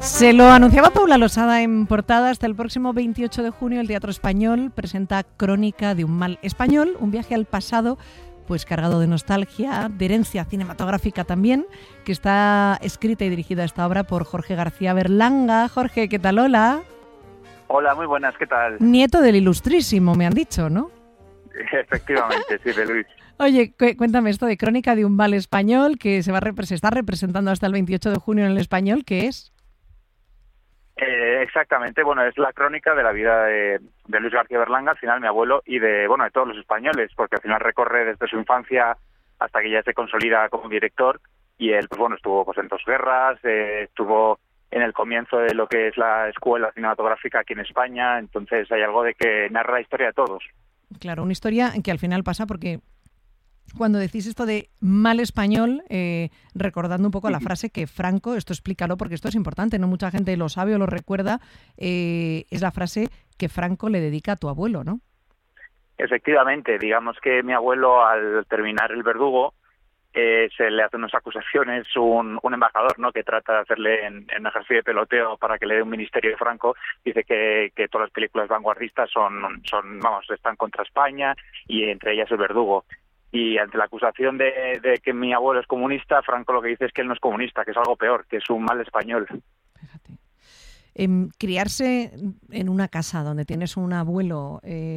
Se lo anunciaba Paula Losada en portada. Hasta el próximo 28 de junio el Teatro Español presenta Crónica de un mal español, un viaje al pasado pues cargado de nostalgia, de herencia cinematográfica también, que está escrita y dirigida esta obra por Jorge García Berlanga. Jorge, ¿qué tal? Hola. Hola, muy buenas, ¿qué tal? Nieto del ilustrísimo, me han dicho, ¿no? Efectivamente, sí, de Luis. Oye, cuéntame esto de Crónica de un mal español, que se está representando hasta el 28 de junio en el Español, ¿qué es? Exactamente, bueno, es la crónica de la vida de Luis García Berlanga, al final mi abuelo, y de todos los españoles, porque al final recorre desde su infancia hasta que ya se consolida como director, y él, pues bueno, estuvo en dos guerras, estuvo en el comienzo de lo que es la escuela cinematográfica aquí en España, entonces hay algo de que narra la historia de todos. Claro, una historia que al final pasa porque cuando decís esto de mal español, recordando un poco la frase que Franco, esto explícalo porque esto es importante, no mucha gente lo sabe o lo recuerda, es la frase que Franco le dedica a tu abuelo, ¿no? Efectivamente, digamos que mi abuelo, al terminar El Verdugo, se le hacen unas acusaciones, un embajador, ¿no?, que trata de hacerle en un ejercicio de peloteo para que le dé un ministerio de Franco, dice que todas las películas vanguardistas están contra España, y entre ellas El Verdugo. Y ante la acusación de que mi abuelo es comunista, Franco lo que dice es que él no es comunista, que es algo peor, que es un mal español. Fíjate. Criarse en una casa donde tienes un abuelo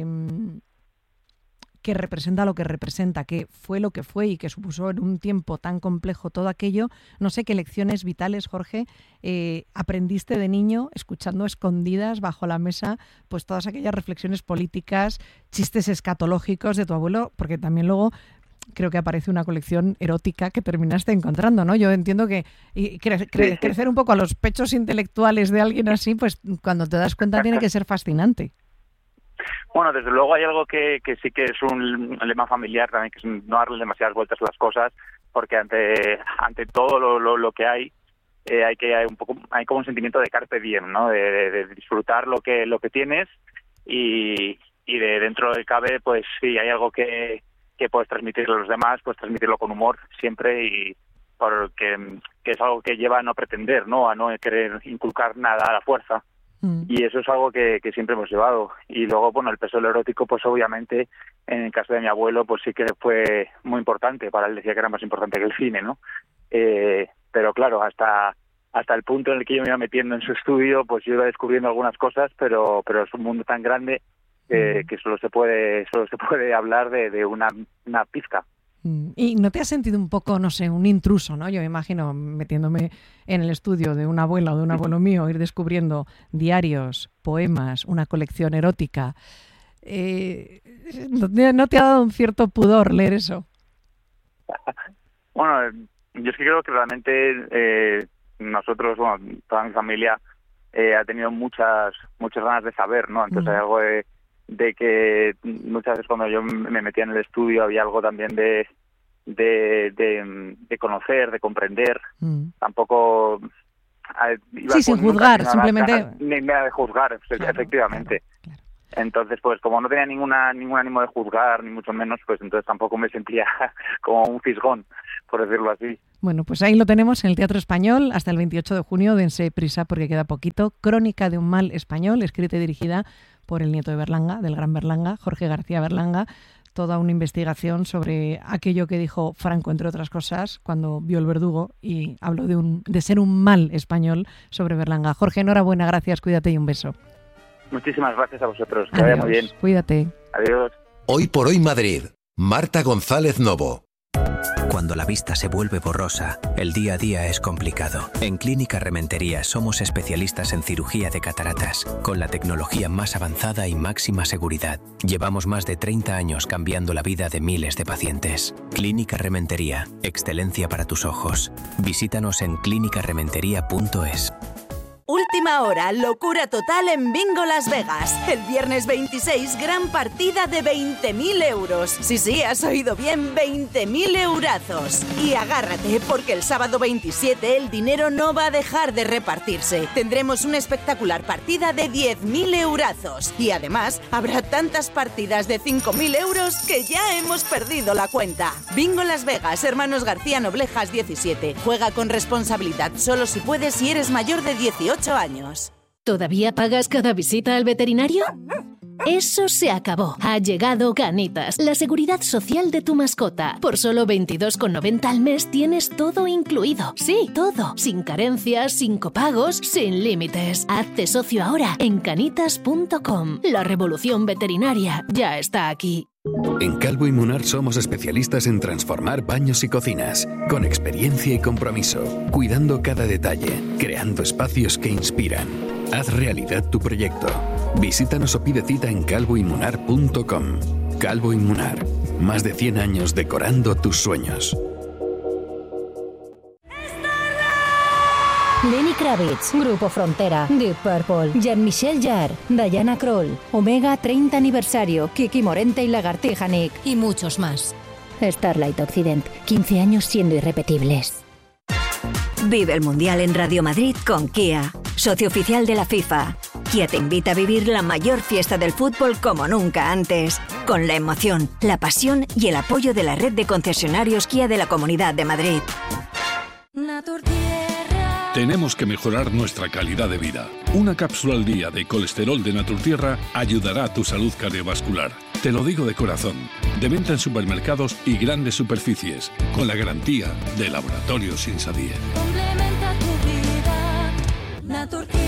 que representa lo que representa, que fue lo que fue y que supuso en un tiempo tan complejo todo aquello, no sé qué lecciones vitales, Jorge, aprendiste de niño escuchando escondidas bajo la mesa pues todas aquellas reflexiones políticas, chistes escatológicos de tu abuelo, porque también luego creo que aparece una colección erótica que terminaste encontrando, ¿no? Yo entiendo que crecer un poco a los pechos intelectuales de alguien así, pues cuando te das cuenta tiene que ser fascinante. Bueno, desde luego hay algo que sí que es un lema familiar también, que es no darle demasiadas vueltas a las cosas, porque ante todo lo que hay hay como un sentimiento de carpe diem, ¿no? De disfrutar lo que tienes y de dentro del cabe, pues sí, hay algo que puedes transmitirle a los demás, puedes transmitirlo con humor siempre, y porque que es algo que lleva a no pretender, ¿no? A no querer inculcar nada a la fuerza. Y eso es algo que siempre hemos llevado. Y luego, bueno, el peso del erótico, pues obviamente, en el caso de mi abuelo, pues sí que fue muy importante. Para él decía que era más importante que el cine, ¿no? Pero claro, hasta el punto en el que yo me iba metiendo en su estudio, pues yo iba descubriendo algunas cosas, pero es un mundo tan grande que solo se puede hablar de una pizca. ¿Y no te has sentido un poco, no sé, un intruso, ¿no? Yo me imagino metiéndome en el estudio de una abuela o de un abuelo mío, ir descubriendo diarios, poemas, una colección erótica. ¿No te ha dado un cierto pudor leer eso? Bueno, yo es que creo que realmente nosotros, bueno, toda mi familia ha tenido muchas ganas de saber, ¿no? Entonces hay algo de que muchas veces cuando yo me metía en el estudio había algo también de conocer, de comprender. Tampoco sí, sin juzgar, simplemente ni nada de juzgar, claro, efectivamente. Claro. Entonces, pues como no tenía ningún ánimo de juzgar, ni mucho menos, pues entonces tampoco me sentía como un fisgón, por decirlo así. Bueno, pues ahí lo tenemos en el Teatro Español hasta el 28 de junio. Dense prisa porque queda poquito. Crónica de un mal español, escrita y dirigida por el nieto de Berlanga, del gran Berlanga, Jorge García Berlanga. Toda una investigación sobre aquello que dijo Franco, entre otras cosas, cuando vio El Verdugo y habló de ser un mal español sobre Berlanga. Jorge, enhorabuena, gracias, cuídate y un beso. Muchísimas gracias a vosotros, que vaya muy bien. Cuídate. Adiós. Hoy por hoy Madrid, Marta González Novo. Cuando la vista se vuelve borrosa, el día a día es complicado. En Clínica Rementería somos especialistas en cirugía de cataratas, con la tecnología más avanzada y máxima seguridad. Llevamos más de 30 años cambiando la vida de miles de pacientes. Clínica Rementería, excelencia para tus ojos. Visítanos en clínicarementería.es. Última hora, locura total en Bingo Las Vegas. El viernes 26, gran partida de 20.000 euros. Sí, has oído bien, 20.000 eurazos. Y agárrate, porque el sábado 27 el dinero no va a dejar de repartirse. Tendremos una espectacular partida de 10.000 eurazos. Y además, habrá tantas partidas de 5.000 euros que ya hemos perdido la cuenta. Bingo Las Vegas, Hermanos García Noblejas 17. Juega con responsabilidad, solo si puedes y eres mayor de 18 18 años. ¿Todavía pagas cada visita al veterinario? Eso se acabó. Ha llegado Canitas, la seguridad social de tu mascota. Por solo 22,90 al mes tienes todo incluido. Sí, todo. Sin carencias, sin copagos, sin límites. Hazte socio ahora en canitas.com. La revolución veterinaria ya está aquí. En Calvo y Munar somos especialistas en transformar baños y cocinas, con experiencia y compromiso, cuidando cada detalle, creando espacios que inspiran. Haz realidad tu proyecto. Visítanos o pide cita en calvoymunar.com. Calvo y Munar, más de 100 años decorando tus sueños. Lenny Kravitz, Grupo Frontera, Deep Purple, Jean-Michel Jarre, Diana Krall, Omega 30 aniversario, Kiki Morente y Lagartija Nick. Y muchos más. Starlight Occident, 15 años siendo irrepetibles. Vive el Mundial en Radio Madrid con Kia, socio oficial de la FIFA. Kia te invita a vivir la mayor fiesta del fútbol como nunca antes, con la emoción, la pasión y el apoyo de la red de concesionarios Kia de la Comunidad de Madrid. Tenemos que mejorar nuestra calidad de vida. Una cápsula al día de colesterol de Naturtierra ayudará a tu salud cardiovascular. Te lo digo de corazón. De venta en supermercados y grandes superficies, con la garantía de Laboratorios Insadir. Complementa tu vida, Naturtierra.